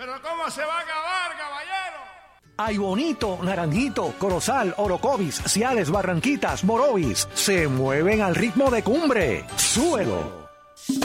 ¿Pero cómo se va a acabar, caballero? Ay Bonito, Naranjito, Corozal, Orocovis, Ciales, Barranquitas, Morovis se mueven al ritmo de Cumbre. ¡Súbelo!